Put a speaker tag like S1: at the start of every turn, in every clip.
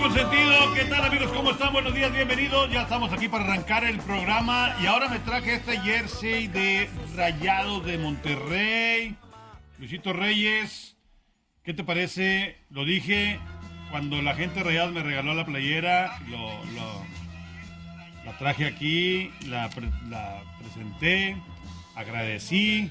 S1: consentido, ¿qué tal amigos? ¿Cómo están? Buenos días, bienvenidos. Ya estamos aquí para arrancar el programa y ahora me traje este jersey de Rayados de Monterrey. Luisito Reyes, ¿qué te parece? Lo dije cuando la gente de Rayados me regaló la playera, la traje aquí, la presenté, agradecí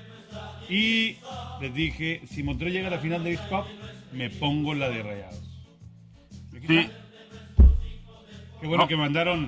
S1: y les dije, si Monterrey llega a la final de Leagues Cup, me pongo la de Rayados. Sí. Qué bueno que mandaron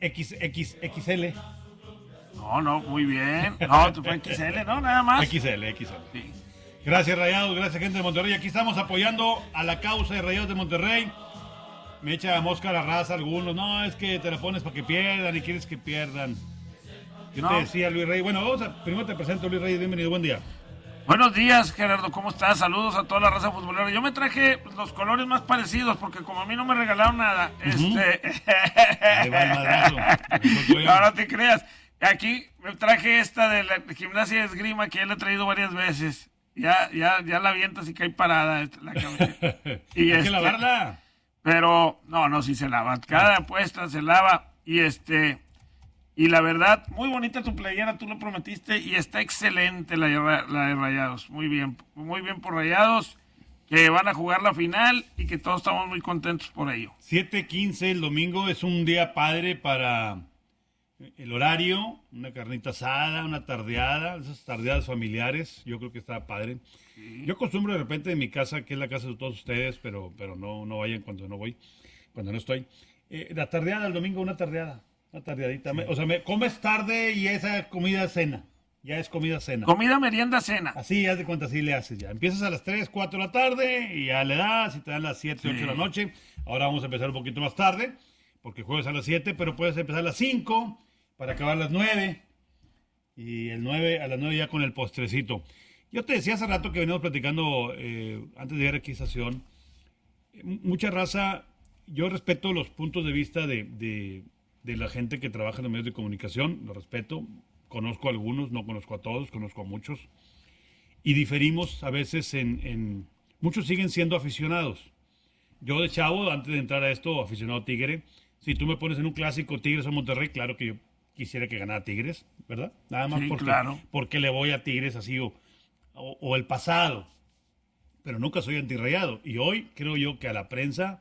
S1: XXL.
S2: No, muy bien. No, tú fue XL, ¿no? Nada más.
S1: XL. Sí. Gracias, Rayados, gracias, gente de Monterrey. Aquí estamos apoyando a la causa de Rayados de Monterrey. Me echa mosca la raza algunos. No, es que te la pones para que pierdan y quieres que pierdan. Yo te decía, Luis Reyes. Bueno, primero te presento, Luis Reyes. Bienvenido, buen día.
S2: Buenos días, Gerardo, ¿cómo estás? Saludos a toda la raza futbolera. Yo me traje los colores más parecidos porque como a mí no me regalaron nada,
S1: Ahí va el madrazo.
S2: No te creas. Aquí me traje esta de la gimnasia de esgrima que ya la he traído varias veces. Ya la avientas y cae parada la cabeza.
S1: Y hay que lavarla.
S2: Pero, no, sí se lava. Cada apuesta se lava y la verdad, muy bonita tu playera, tú lo prometiste y está excelente la de Rayados. Muy bien por Rayados, que van a jugar la final y que todos estamos muy contentos por ello.
S1: 7:15 el domingo, es un día padre para el horario, una carnita asada, una tardeada, esas tardeadas familiares, yo creo que está padre. Sí. Yo acostumbro de repente en mi casa, que es la casa de todos ustedes, pero no vayan cuando no estoy. La tardeada, el domingo una tardeadita. Sí. O sea, comes tarde y esa comida cena. Ya es comida cena.
S2: Comida, merienda, cena.
S1: Así, haz de cuenta, así le haces ya. Empiezas a las 3, 4 de la tarde y ya le das y te dan las 7, 8 de la noche. Ahora vamos a empezar un poquito más tarde, porque juegas a las 7, pero puedes empezar a las 5 para acabar a las 9. Y a las 9 ya con el postrecito. Yo te decía hace rato que veníamos platicando antes de llegar aquí a estación. Mucha raza, yo respeto los puntos de vista de la gente que trabaja en los medios de comunicación, lo respeto, conozco a algunos, no conozco a todos, conozco a muchos, y diferimos a veces muchos siguen siendo aficionados. Yo de chavo, antes de entrar a esto, aficionado a Tigre, si tú me pones en un clásico Tigres o Monterrey, claro que yo quisiera que ganara Tigres, ¿verdad? Nada más
S2: sí,
S1: porque le voy a Tigres así o el pasado, pero nunca soy antirrayado, y hoy creo yo que a la prensa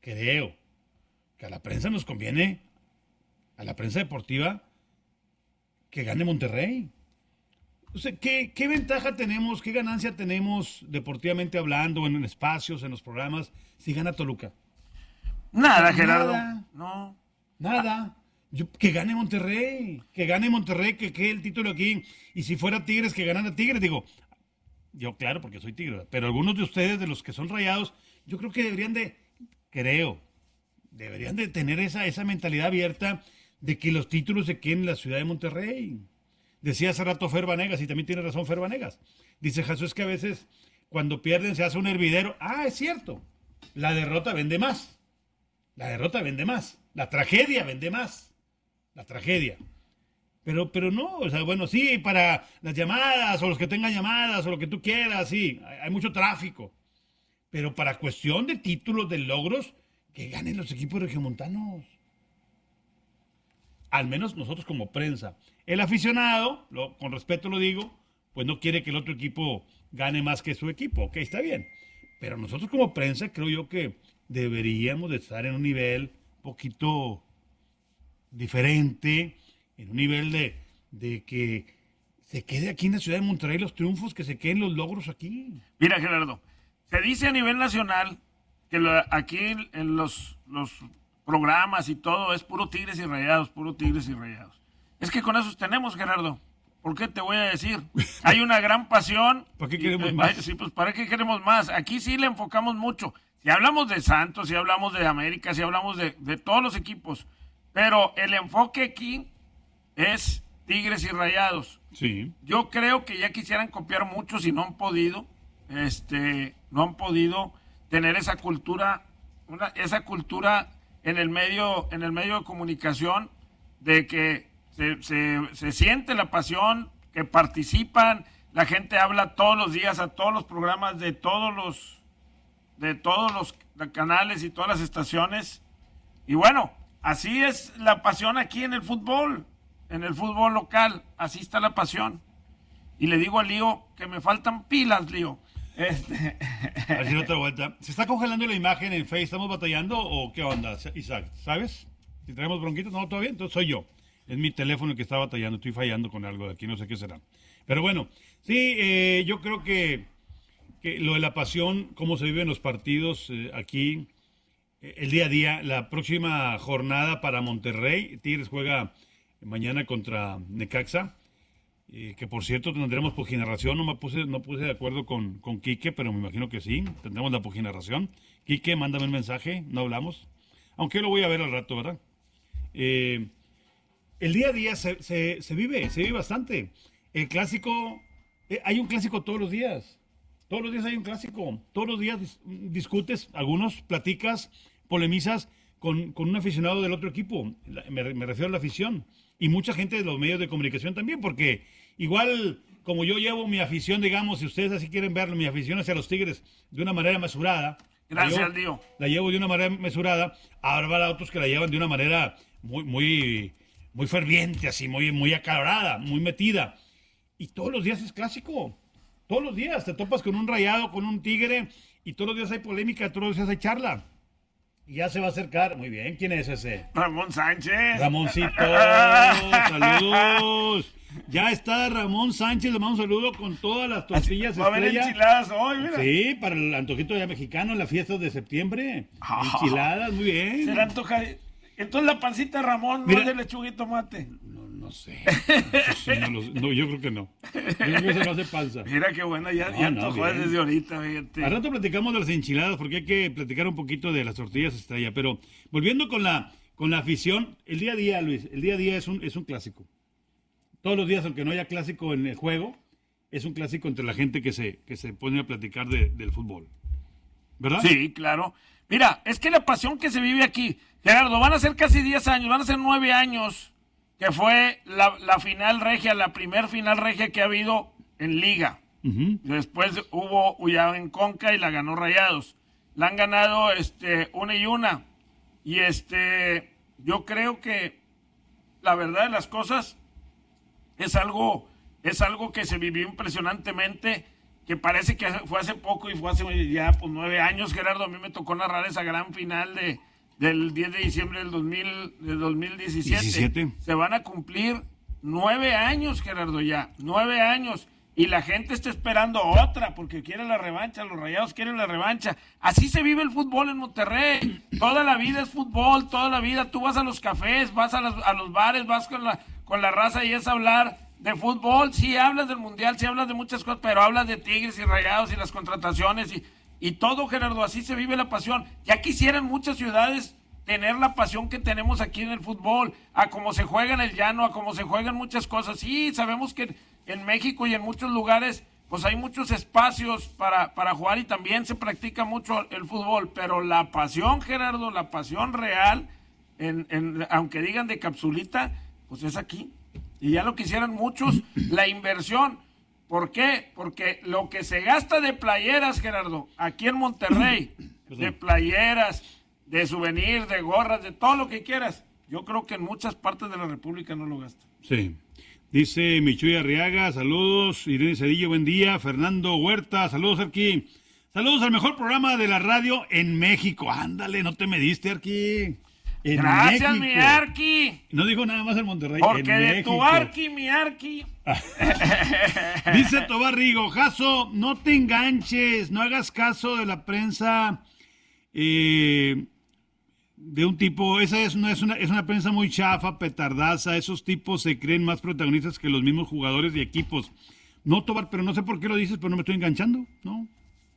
S1: nos conviene, a la prensa deportiva, que gane Monterrey. O sea, ¿qué ventaja tenemos, qué ganancia tenemos deportivamente hablando, en espacios, en los programas, si gana Toluca?
S2: Nada, Gerardo.
S1: Nada. Que gane Monterrey, que quede el título aquí. Y si fuera Tigres, que ganara Tigres. Digo, yo claro, porque soy Tigre, pero algunos de ustedes, de los que son Rayados, yo creo que deberían de tener esa mentalidad abierta de que los títulos se queden en la ciudad de Monterrey. Decía hace rato Fer Vanegas, y también tiene razón Fer Vanegas. Dice Jesús que a veces cuando pierden se hace un hervidero. Es cierto. La derrota vende más. La tragedia vende más. Pero no, o sea, bueno, sí, para las llamadas, o los que tengan llamadas, o lo que tú quieras, sí, hay mucho tráfico. Pero para cuestión de títulos, de logros, que ganen los equipos regiomontanos. Al menos nosotros como prensa. El aficionado, con respeto lo digo, pues no quiere que el otro equipo gane más que su equipo. Ok, está bien. Pero nosotros como prensa creo yo que deberíamos de estar en un nivel un poquito diferente, en un nivel de que se quede aquí en la ciudad de Monterrey los triunfos, que se queden los logros aquí.
S2: Mira, Gerardo, se dice a nivel nacional que aquí en los programas y todo es puro Tigres y Rayados. Es que con esos tenemos, Gerardo. ¿Por qué te voy a decir? Hay una gran pasión.
S1: ¿Para qué queremos más?
S2: Sí, pues ¿para qué queremos más? Aquí sí le enfocamos mucho. Si hablamos de Santos, si hablamos de América, si hablamos de todos los equipos, pero el enfoque aquí es Tigres y Rayados.
S1: Sí.
S2: Yo creo que ya quisieran copiar muchos y no han podido. No han podido tener esa cultura en el medio de comunicación, de que se siente la pasión, que participan, la gente habla todos los días a todos los programas de todos de todos los canales y todas las estaciones. Y bueno, así es la pasión aquí en el fútbol local, así está la pasión. Y le digo a Lío que me faltan pilas, Lío.
S1: A ver si otra vuelta. ¿Se está congelando la imagen en Face? ¿Estamos batallando o qué onda, Isaac? ¿Sabes? Si traemos bronquitos, no, todavía, entonces soy yo. Es mi teléfono el que está batallando, estoy fallando con algo de aquí, no sé qué será. Pero bueno, sí, yo creo que lo de la pasión, cómo se viven los partidos aquí, el día a día, la próxima jornada para Monterrey, Tigres juega mañana contra Necaxa, que por cierto tendremos poginarración, no puse de acuerdo con Quique, pero me imagino que sí, tendremos la poginarración. Quique, mándame un mensaje, no hablamos, aunque lo voy a ver al rato, ¿verdad? El día a día se vive bastante. El clásico, hay un clásico todos los días hay un clásico, todos los días discutes, algunos platicas, polemizas con un aficionado del otro equipo, me refiero a la afición, y mucha gente de los medios de comunicación también, porque igual como yo llevo mi afición, digamos, si ustedes así quieren verlo, mi afición hacia los Tigres de una manera mesurada,
S2: gracias, Dio.
S1: La llevo de una manera mesurada, habrá otros que la llevan de una manera muy ferviente, así, muy acalorada, muy metida, y todos los días es clásico. Todos los días te topas con un Rayado, con un Tigre, y todos los días hay polémica, todos los días hay charla. Y ya se va a acercar. Muy bien, ¿quién es ese?
S2: Ramón Sánchez.
S1: Ramoncito, saludos. Ya está Ramón Sánchez, le mando un saludo con todas las tortillas.
S2: Va a haber enchiladas hoy, mira.
S1: Sí, para el antojito ya mexicano en la fiesta de septiembre. Enchiladas, muy bien.
S2: Se le antoja. Entonces la pancita de Ramón no es de lechuga y tomate.
S1: No sé. No, yo creo que no. Yo creo que eso no hace panza.
S2: Mira qué buena, ya antojó desde ahorita. Fíjate.
S1: Al rato platicamos de las enchiladas porque hay que platicar un poquito de las tortillas estrella. Pero volviendo con la afición, el día a día, Luis, el día a día es un clásico. Todos los días, aunque no haya clásico en el juego, es un clásico entre la gente que se pone a platicar del fútbol. ¿Verdad?
S2: Sí, claro. Mira, es que la pasión que se vive aquí, Gerardo, van a ser casi 10 años, van a ser 9 años, que fue la final regia, la primer final regia que ha habido en Liga. Uh-huh. Después hubo ya en Conca y la ganó Rayados. La han ganado una y una. Y yo creo que la verdad de las cosas es algo que se vivió impresionantemente, que parece que fue hace poco y fue hace ya 9 años, Gerardo. A mí me tocó narrar esa gran final del 10 de diciembre del 2017. 17. Se van a cumplir 9 años, Gerardo, ya. 9 años. Y la gente está esperando otra porque quiere la revancha. Los Rayados quieren la revancha. Así se vive el fútbol en Monterrey. Toda la vida es fútbol, toda la vida. Tú vas a los cafés, vas a los bares, vas con la raza y es hablar de fútbol. Sí hablas del Mundial, sí hablas de muchas cosas, pero hablas de Tigres y Rayados y las contrataciones y todo, Gerardo. Así se vive la pasión. Ya quisieran muchas ciudades tener la pasión que tenemos aquí en el fútbol, a cómo se juega en el llano, a cómo se juegan muchas cosas. Sí, sabemos que en México y en muchos lugares pues hay muchos espacios para jugar y también se practica mucho el fútbol, pero la pasión, Gerardo, la pasión real, aunque digan de capsulita, pues es aquí. Y ya lo quisieran muchos, la inversión. ¿Por qué? Porque lo que se gasta de playeras, Gerardo, aquí en Monterrey, de playeras, de souvenirs, de gorras, de todo lo que quieras, yo creo que en muchas partes de la República no lo gastan.
S1: Sí. Dice Michuy Arriaga, saludos. Irene Cedillo, buen día. Fernando Huerta, saludos, Arqui. Saludos al mejor programa de la radio en México. Ándale, no te mediste, Arqui.
S2: Gracias, México. Mi Arqui.
S1: No digo nada más en Monterrey.
S2: Porque en de México. Tu Arqui, mi Arqui.
S1: Dice Tobar Rigo, Jaso, no te enganches, no hagas caso de la prensa de un tipo, esa es una prensa muy chafa, petardaza, esos tipos se creen más protagonistas que los mismos jugadores y equipos. No, Tobar, pero no sé por qué lo dices, pero no me estoy enganchando, no.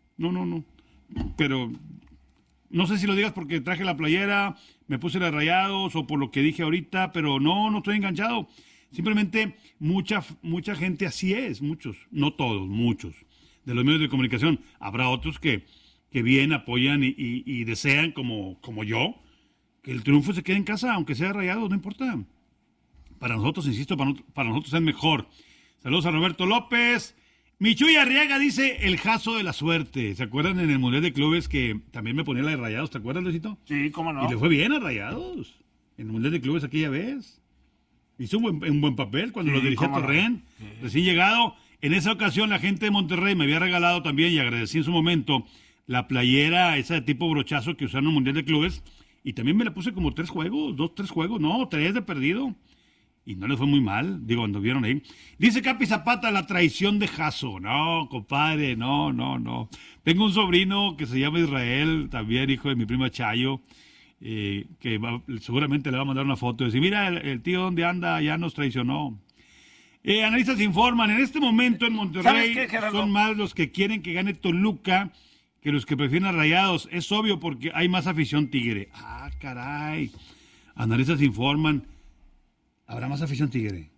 S1: Pero no sé si lo digas porque traje la playera, me puse los Rayados o por lo que dije ahorita, pero no estoy enganchado. Simplemente mucha gente así es, muchos, no todos, muchos, de los medios de comunicación. Habrá otros que bien apoyan y desean, como yo, que el triunfo se quede en casa, aunque sea Rayados, no importa. Para nosotros, insisto, para nosotros es mejor. Saludos a Roberto López. Michuy Arriaga dice el jazo de la suerte. ¿Se acuerdan en el Mundial de Clubes que también me ponía la de Rayados? ¿Te acuerdas, Luisito?
S2: Sí, cómo no.
S1: Y le fue bien a Rayados en el Mundial de Clubes aquella vez. Hizo un buen papel cuando lo dirigía Torrent, recién llegado. En esa ocasión la gente de Monterrey me había regalado también, y agradecí en su momento, la playera esa de tipo brochazo que usaron en el Mundial de Clubes. Y también me la puse como 3 juegos, 3 juegos, no, 3 de perdido. Y no les fue muy mal, digo, anduvieron ahí. Dice Capi Zapata, la traición de Jaso. No, compadre, no. Tengo un sobrino que se llama Israel, también hijo de mi prima Chayo, seguramente le va a mandar una foto y decir, mira, el tío donde anda ya nos traicionó. Analistas informan, en este momento en Monterrey son más los que quieren que gane Toluca que los que prefieren a Rayados. Es obvio porque hay más afición tigre. Ah, caray. Analistas informan. ¿Habrá más afición tigre?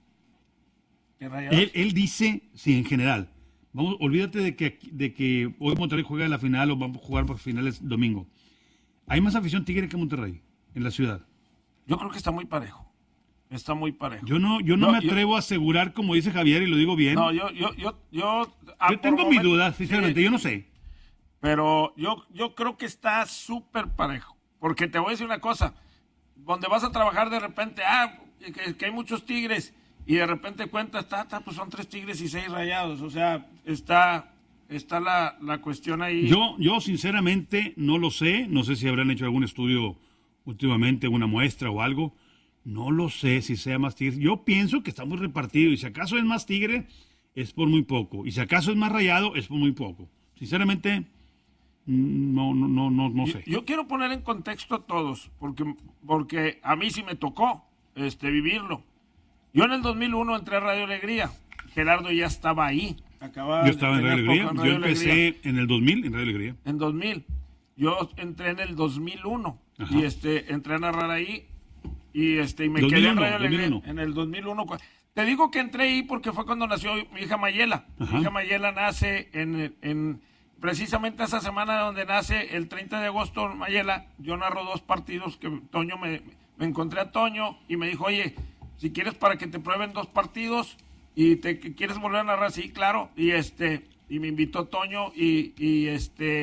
S1: Él dice, sí, en general. Vamos, olvídate de que hoy Monterrey juega la final o vamos a jugar por finales domingo. ¿Hay más afición tigre que Monterrey en la ciudad?
S2: Yo creo que está muy parejo. Está muy parejo.
S1: Yo no me atrevo a asegurar, como dice Javier, y lo digo bien.
S2: No, yo
S1: tengo mis dudas, sinceramente, sí, yo no sé.
S2: Pero yo creo que está súper parejo. Porque te voy a decir una cosa. Donde vas a trabajar de repente, que hay muchos tigres, y de repente cuentas, pues son 3 tigres y 6 rayados. O sea, está la cuestión ahí.
S1: Yo sinceramente no lo sé. No sé si habrán hecho algún estudio últimamente, una muestra o algo. No lo sé si sea más tigre. Yo pienso que está muy repartido. Y si acaso es más tigre, es por muy poco. Y si acaso es más rayado, es por muy poco. Sinceramente, no sé.
S2: Yo quiero poner en contexto a todos, porque a mí sí me tocó vivirlo. Yo en el 2001 entré a Radio Alegría. Gerardo ya estaba ahí.
S1: Yo estaba en Radio Alegría. Yo empecé en el 2000 en Radio Alegría.
S2: En 2000. Yo entré en el 2001. Ajá. Y entré a narrar ahí. Y me
S1: 2001,
S2: quedé en Radio Alegría
S1: 2001.
S2: en el 2001. Te digo que entré ahí porque fue cuando nació mi hija Mayela. Ajá. Mi hija Mayela nace en precisamente esa semana donde nace, el 30 de agosto, Mayela. Yo narro 2 partidos que Toño me encontré a Toño y me dijo, oye, si quieres para que te prueben 2 partidos y quieres volver a narrar, sí, claro. Y me invitó Toño y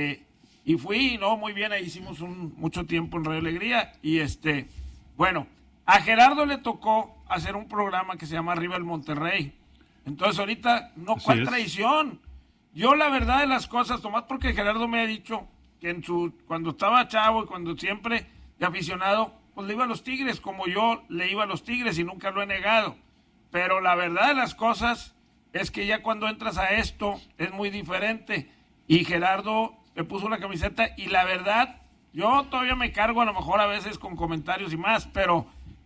S2: fui, no, muy bien, ahí hicimos mucho tiempo en Radio Alegría y bueno, a Gerardo le tocó hacer un programa que se llama Arriba el Monterrey. Entonces ahorita, ¿cuál traición? Yo la verdad de las cosas, nomás porque Gerardo me ha dicho que cuando estaba chavo y cuando siempre de aficionado, pues le iba a los Tigres, como yo le iba a los Tigres y nunca lo he negado. Pero la verdad de las cosas es que ya cuando entras a esto es muy diferente. Y Gerardo me puso la camiseta y la verdad, yo todavía me cargo a lo mejor a veces con comentarios y más, pero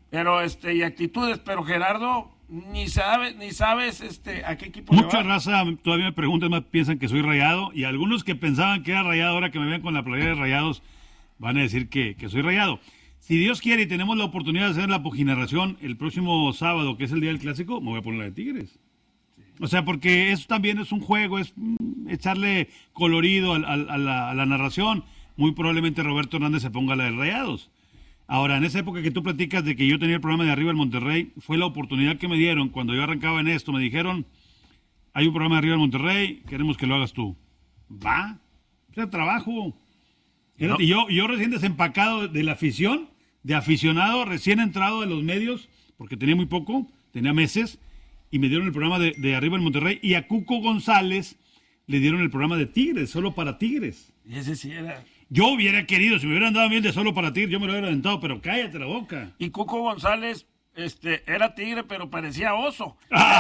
S2: y actitudes, pero Gerardo ni sabes a qué equipo
S1: mucha
S2: le va.
S1: raza todavía me preguntan, más piensan que soy rayado, y algunos que pensaban que era rayado, ahora que me ven con la playera de Rayados, van a decir que soy rayado. Si Dios quiere y tenemos la oportunidad de hacer la puginarración el próximo sábado, que es el día del clásico, me voy a poner la de Tigres. O sea, porque eso también es un juego, es echarle colorido a la narración. Muy probablemente Roberto Hernández se ponga la de Rayados. Ahora, en esa época que tú platicas de que yo tenía el programa de Arriba el Monterrey, fue la oportunidad que me dieron cuando yo arrancaba en esto. Me dijeron, hay un programa de Arriba el Monterrey, queremos que lo hagas tú. Va, o sea, trabajo. No. Y yo recién desempacado de la afición, de aficionado, recién entrado de los medios, porque tenía muy poco, tenía meses, y me dieron el programa de Arriba el Monterrey, y a Cuco González le dieron el programa de Tigres, solo para Tigres.
S2: Y ese sí era...
S1: Yo hubiera querido, si me hubieran dado bien de solo para Tigres, yo me lo hubiera aventado, pero cállate la boca.
S2: Y Cuco González era tigre, pero parecía oso.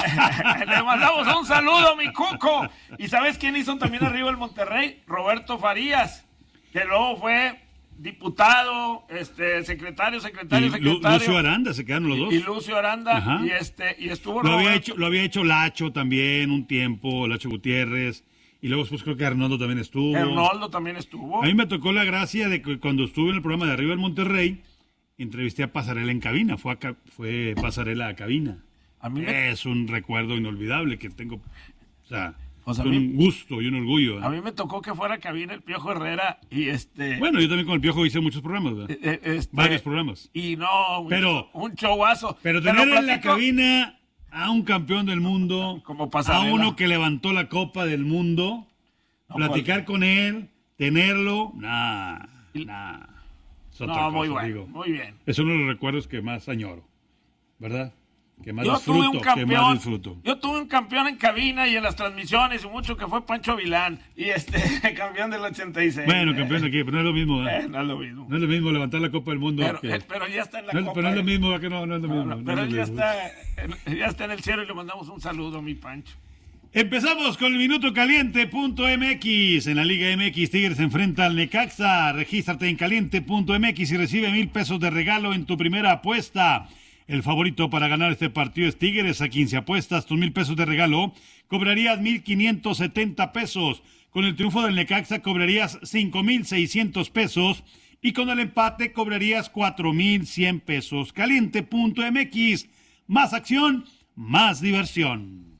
S2: Le mandamos un saludo, mi Cuco. ¿Y sabes quién hizo también Arriba el Monterrey? Roberto Farías, que luego fue diputado, secretario.
S1: Lucio Aranda, se quedaron los dos.
S2: Y Lucio Aranda, y estuvo...
S1: Lo había hecho Lacho también un tiempo, Lacho Gutiérrez. Y luego después creo que Arnoldo también estuvo.
S2: Arnoldo también estuvo.
S1: A mí me tocó la gracia de que cuando estuve en el programa de Arriba del Monterrey, entrevisté a Pasarela en cabina. Fue Pasarela a cabina. Es un recuerdo inolvidable que tengo. O sea un gusto y un orgullo.
S2: A mí me tocó que fuera a cabina el Piojo Herrera y
S1: Bueno, yo también con el Piojo hice muchos programas, ¿verdad? Varios programas.
S2: Y no,
S1: pero,
S2: un showazo.
S1: Pero tener en la cabina a un campeón del mundo,
S2: Como
S1: a
S2: pasarela.
S1: uno que levantó la Copa del Mundo,
S2: No,
S1: platicar con él, tenerlo, nah. Es otra
S2: No,
S1: cosa,
S2: muy bueno,
S1: digo.
S2: muy bien.
S1: Es uno de los recuerdos que más añoro, ¿verdad? Que más
S2: Yo tuve un
S1: disfruto, que más
S2: campeón,
S1: disfruto.
S2: yo tuve un campeón en cabina y en las transmisiones y mucho que fue Pancho Vilán y campeón del 86.
S1: Bueno, campeón de aquí, pero no es lo mismo, ¿verdad?
S2: No es lo mismo.
S1: No es lo mismo levantar la Copa del Mundo.
S2: Pero ya está en la
S1: no,
S2: copa.
S1: pero no es lo mismo, ¿verdad que no? No es lo mismo.
S2: No,
S1: no
S2: pero
S1: es
S2: él
S1: lo mismo.
S2: ya está en el cielo y le mandamos un saludo a mi Pancho.
S1: Empezamos con el Minuto Caliente.mx. En la Liga MX, Tigres se enfrenta al Necaxa. Regístrate en caliente.mx y recibe 1,000 pesos de regalo en tu primera apuesta. El favorito para ganar este partido es Tigres. A 15 apuestas, tus 1,000 pesos de regalo, cobrarías 1,570 pesos. Con el triunfo del Necaxa cobrarías 5,600 pesos. Y con el empate cobrarías 4,100 pesos. Caliente.mx. Más acción, más diversión.